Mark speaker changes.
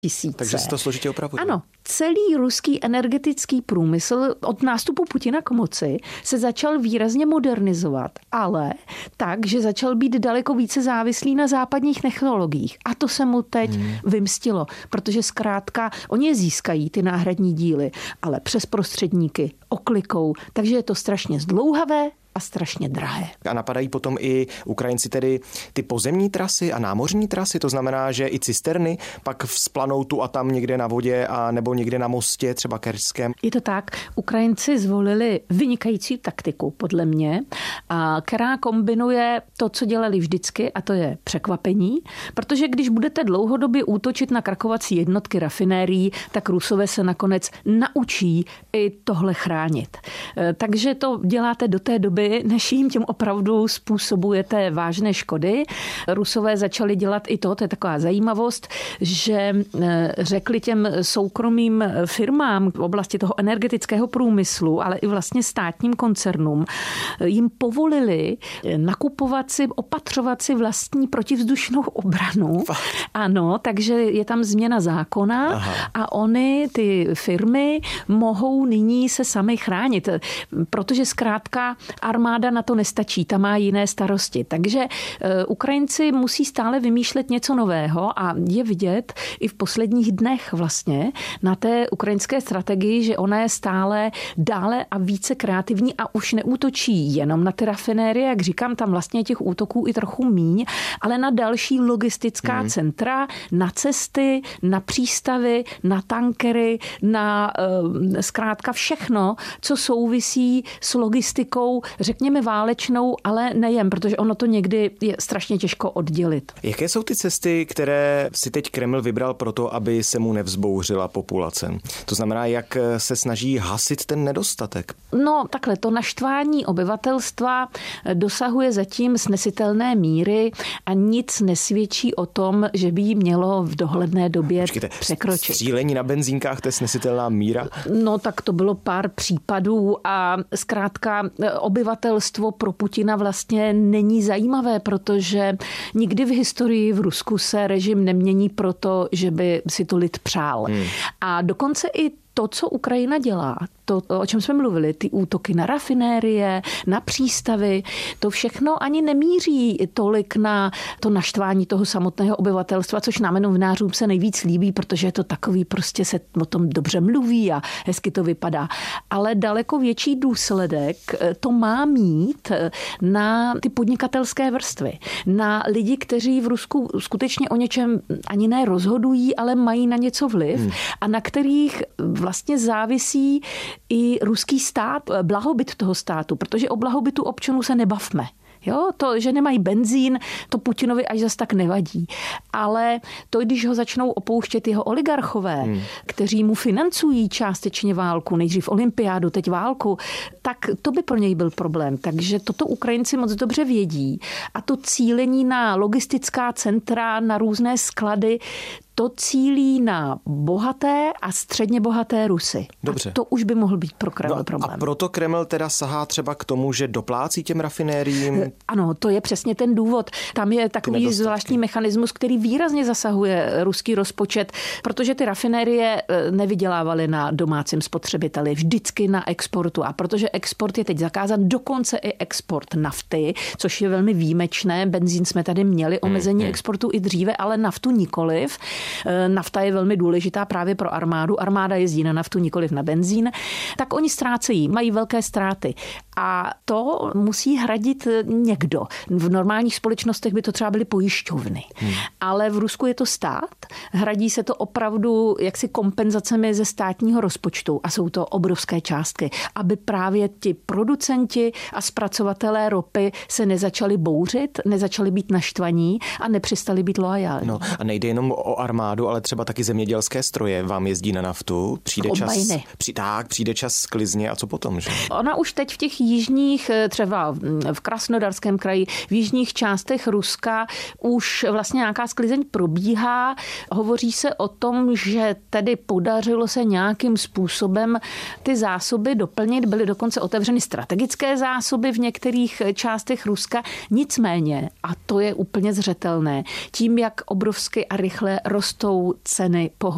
Speaker 1: 2000.
Speaker 2: Takže se to složitě opravuje.
Speaker 1: Ano, celý ruský energetický průmysl od nástupu Putina k moci se začal výrazně modernizovat, ale tak, že začal být daleko více závislý na západních technologiích. A to se mu teď vymstilo, protože zkrátka oni je získají, ty náhradní díly, ale přes prostředníky, oklikou, takže je to strašně zdlouhavé a strašně drahé.
Speaker 2: A napadají potom i Ukrajinci tedy ty pozemní trasy a námořní trasy, to znamená, že i cisterny pak vzplanou tu a tam někde na vodě a nebo někde na mostě, třeba kerčském.
Speaker 1: Je to tak, Ukrajinci zvolili vynikající taktiku, podle mě, která kombinuje to, co dělali vždycky, a to je překvapení, protože když budete dlouhodobě útočit na krakovací jednotky rafinérií, tak Rusové se nakonec naučí i tohle chránit. Takže to děláte do té doby, než jim tím opravdu způsobujete vážné škody. Rusové začali dělat i to je taková zajímavost, že řekli těm soukromým firmám v oblasti toho energetického průmyslu, ale i vlastně státním koncernům, jim povolili nakupovat si, opatřovat si vlastní protivzdušnou obranu. Ano, takže je tam změna zákona. Aha. A oni, ty firmy, mohou nyní se sami chránit, protože zkrátka armáda na to nestačí, ta má jiné starosti. Takže Ukrajinci musí stále vymýšlet něco nového a je vidět i v posledních dnech vlastně na té ukrajinské strategii, že ona je stále dále a více kreativní a už neútočí jenom na ty rafinérie, jak říkám, tam vlastně těch útoků i trochu míň, ale na další logistická centra, na cesty, na přístavy, na tankery, na zkrátka všechno, co souvisí s logistikou, řekněme válečnou, ale nejen, protože ono to někdy je strašně těžko oddělit.
Speaker 2: Jaké jsou ty cesty, které si teď Kreml vybral pro to, aby se mu nevzbouřila populace? To znamená, jak se snaží hasit ten nedostatek?
Speaker 1: No takhle, to naštvání obyvatelstva dosahuje zatím snesitelné míry a nic nesvědčí o tom, že by jí mělo v dohledné době překročit.
Speaker 2: Střílení na benzínkách, to je snesitelná míra?
Speaker 1: No tak to bylo pár případů a zkrátka obyvatelstvo pro Putina vlastně není zajímavé, protože nikdy v historii v Rusku se režim nemění proto, že by si to lid přál. A dokonce i to, co Ukrajina dělá, to, o čem jsme mluvili, ty útoky na rafinérie, na přístavy, to všechno ani nemíří tolik na to naštvání toho samotného obyvatelstva, což nám novinářům se nejvíc líbí, protože je to takový, prostě se o tom dobře mluví a hezky to vypadá. Ale daleko větší důsledek to má mít na ty podnikatelské vrstvy, na lidi, kteří v Rusku skutečně o něčem ani ne rozhodují, ale mají na něco vliv a na kterých vlastně závisí i ruský stát, blahobyt toho státu, protože o blahobytu občanů se nebavme. Jo, to, že nemají benzín, to Putinovi až zas tak nevadí. Ale to, když ho začnou opouštět jeho oligarchové, kteří mu financují částečně válku, nejdřív olympiádu, teď válku, tak to by pro něj byl problém. Takže toto Ukrajinci moc dobře vědí. A to cílení na logistická centra, na různé sklady, to cílí na bohaté a středně bohaté Rusy.
Speaker 2: Dobře.
Speaker 1: A to už by mohl být pro Kreml problém.
Speaker 2: A proto Kreml teda sahá třeba k tomu, že doplácí těm rafinériím?
Speaker 1: Ano, to je přesně ten důvod. Tam je takový zvláštní mechanismus, který výrazně zasahuje ruský rozpočet, protože ty rafinérie nevydělávaly na domácím spotřebiteli, vždycky na exportu. A protože export je teď zakázán, dokonce i export nafty, což je velmi výjimečné. Benzín jsme tady měli, omezení exportu i dříve, ale naftu nikoliv. Nafta je velmi důležitá právě pro armádu. Armáda jezdí na naftu, nikoliv na benzín. Tak oni ztrácejí, mají velké ztráty. A to musí hradit někdo. V normálních společnostech by to třeba byly pojišťovny. Ale v Rusku je to stát. Hradí se to opravdu jaksi kompenzacemi ze státního rozpočtu. A jsou to obrovské částky. Aby právě ti producenti a zpracovatelé ropy se nezačali bouřit, nezačali být naštvaní a nepřestali být loajální.
Speaker 2: No a nejde jenom o armádu, ale třeba taky zemědělské stroje vám jezdí na naftu. Přijde čas sklizně a co potom, že?
Speaker 1: Ona už teď v těch jižních, třeba v Krasnodarském kraji, v jižních částech Ruska už vlastně nějaká sklizeň probíhá. Hovoří se o tom, že tedy podařilo se nějakým způsobem ty zásoby doplnit. Byly dokonce otevřeny strategické zásoby v některých částech Ruska. Nicméně, a to je úplně zřetelné, tím, jak obrovsky a rychle rostou ceny pohonných